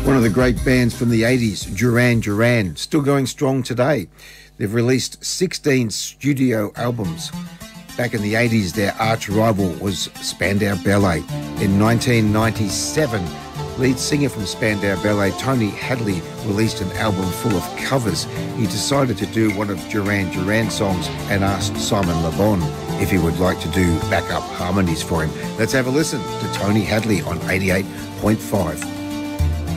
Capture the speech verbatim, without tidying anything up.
One of the great bands from the eighties, Duran Duran, still going strong today. They've released sixteen studio albums. Back in the eighties, their arch rival was Spandau Ballet. In nineteen ninety-seven, lead singer from Spandau Ballet, Tony Hadley, released an album full of covers. He decided to do one of Duran Duran's songs and asked Simon Le Bon if he would like to do backup harmonies for him. Let's have a listen to Tony Hadley on eighty-eight point five.